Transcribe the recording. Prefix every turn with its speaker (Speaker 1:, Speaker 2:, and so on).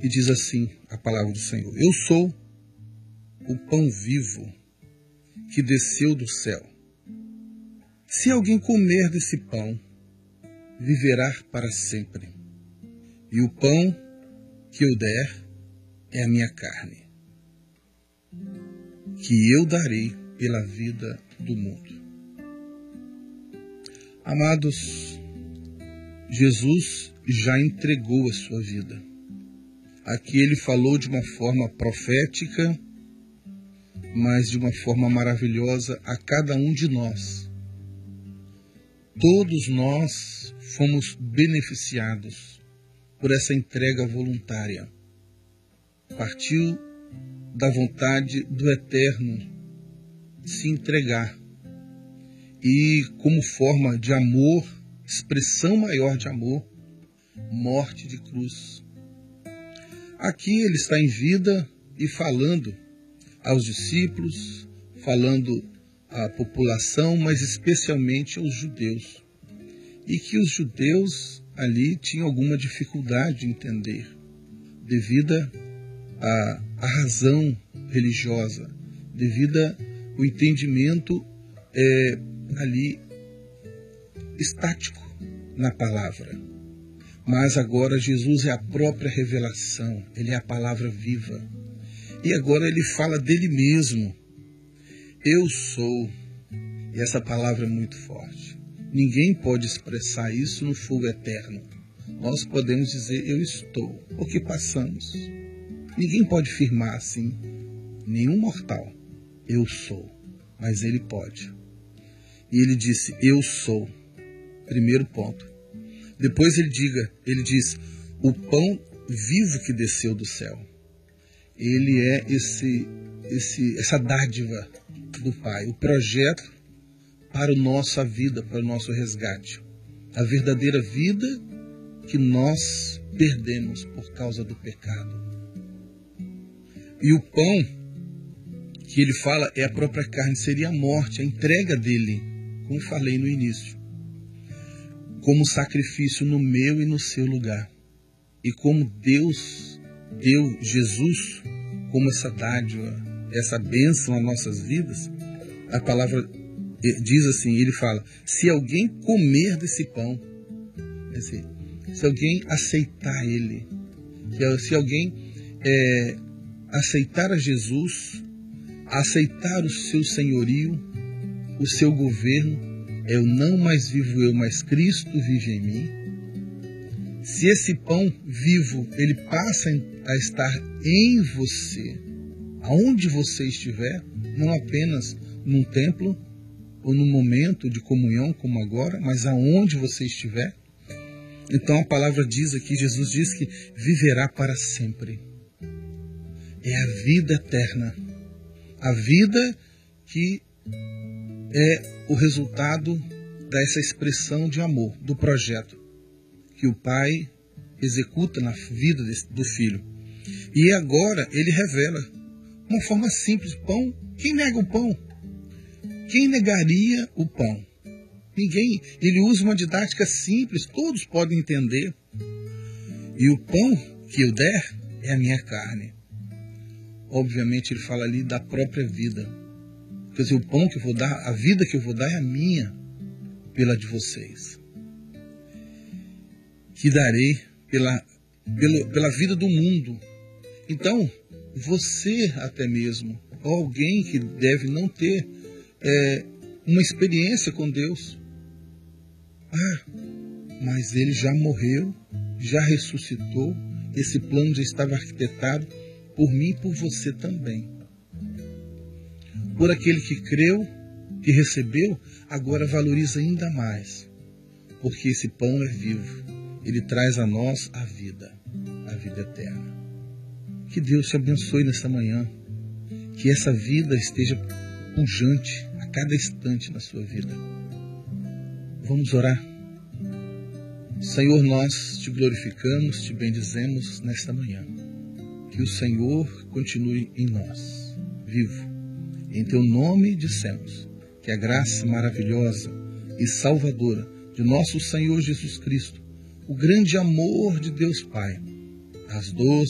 Speaker 1: E diz assim a palavra do Senhor: eu sou o pão vivo que desceu do céu. Se alguém comer desse pão, viverá para sempre. E o pão que eu der é a minha carne, que eu darei pela vida do mundo. Amados, Jesus já entregou a sua vida. Aqui ele falou de uma forma profética, mas de uma forma maravilhosa a cada um de nós. Todos nós fomos beneficiados por essa entrega voluntária. Partiu da vontade do Eterno se entregar. E como forma de amor, expressão maior de amor, morte de cruz. Aqui ele está em vida e falando aos discípulos, falando à população, mas especialmente aos judeus. E que os judeus ali tinham alguma dificuldade de entender, devido à razão religiosa, devido ao entendimento ali estático na palavra. Mas agora Jesus é a própria revelação, ele é a palavra viva. E agora ele fala dele mesmo. Eu sou. E essa palavra é muito forte. Ninguém pode expressar isso no fogo eterno. Nós podemos dizer eu estou, porque passamos. Ninguém pode firmar assim, nenhum mortal. Eu sou. Mas ele pode. E ele disse, eu sou. Primeiro ponto. Depois ele diz, o pão vivo que desceu do céu. Ele é essa dádiva do Pai, o projeto para a nossa vida, para o nosso resgate. A verdadeira vida que nós perdemos por causa do pecado. E o pão que ele fala é a própria carne, seria a morte, a entrega dele, como falei no início, como sacrifício no meu e no seu lugar. E como Deus deu Jesus como essa dádiva, essa bênção às nossas vidas, a palavra diz assim, ele fala, se alguém comer desse pão, se alguém aceitar ele, se alguém aceitar a Jesus, aceitar o seu senhorio, o seu governo, eu não mais vivo eu, mas Cristo vive em mim. Se esse pão vivo, ele passa a estar em você, aonde você estiver, não apenas num templo ou num momento de comunhão como agora, mas aonde você estiver. Então a palavra diz aqui, Jesus diz que viverá para sempre. É a vida eterna. A vida que é o resultado dessa expressão de amor, do projeto que o Pai executa na vida do Filho. E agora ele revela uma forma simples, pão. Quem nega o pão? Quem negaria o pão? Ninguém. Ele usa uma didática simples, todos podem entender. E o pão que eu der é a minha carne. Obviamente ele fala ali da própria vida. Quer dizer, o pão que eu vou dar, a vida que eu vou dar é a minha, pela de vocês. Que darei pela vida do mundo. Então, você até mesmo, ou alguém que deve não ter uma experiência com Deus. Mas ele já morreu, já ressuscitou, esse plano já estava arquitetado por mim e por você também. Por aquele que creu, que recebeu, agora valoriza ainda mais, porque esse pão é vivo. Ele traz a nós a vida eterna. Que Deus te abençoe nessa manhã, que essa vida esteja pujante a cada instante na sua vida. Vamos orar. Senhor, nós te glorificamos, te bendizemos nesta manhã. Que o Senhor continue em nós, vivo. Em teu nome dissemos que a graça maravilhosa e salvadora de nosso Senhor Jesus Cristo, o grande amor de Deus Pai, as doces